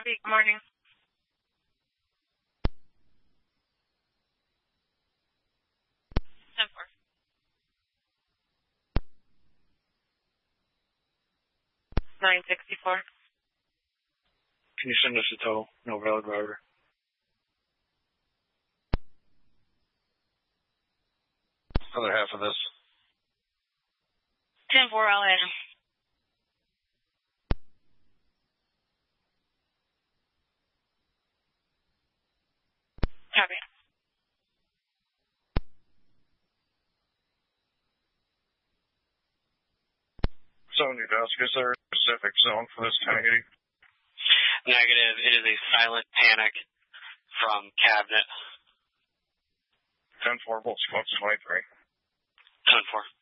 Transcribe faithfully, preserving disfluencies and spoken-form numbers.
Copy. Good morning. ten four. nine sixty-four. Can you send us a tow? No valid driver. Other half of this. ten four, I'll add him. Copy. So on your desk, is there a specific zone for this tagging? Negative. It is a silent panic from cabinet. ten four, Bolts Club twenty-three. ten four.